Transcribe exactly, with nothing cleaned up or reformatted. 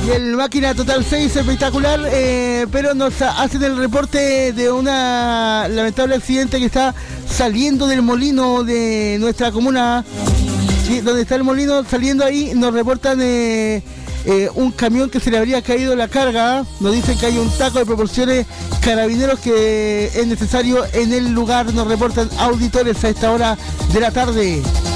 Y el Máquina Total seis, espectacular, eh, pero nos hacen el reporte de una lamentable accidente que está saliendo del molino de nuestra comuna. Sí, donde está el molino, saliendo ahí, nos reportan eh, eh, un camión que se le habría caído la carga. Nos dicen que hay un taco de proporciones, carabineros que es necesario en el lugar, nos reportan auditores a esta hora de la tarde.